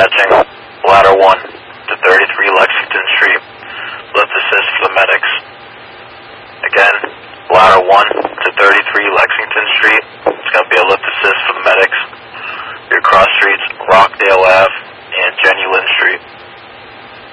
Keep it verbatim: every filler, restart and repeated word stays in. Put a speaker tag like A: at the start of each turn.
A: Acknowledging ladder one to thirty-three Lexington Street. Lift assist for the medics. Again, ladder one to thirty-three Lexington Street. It's going to be a lift assist for the medics. Your cross streets, Rockdale Ave,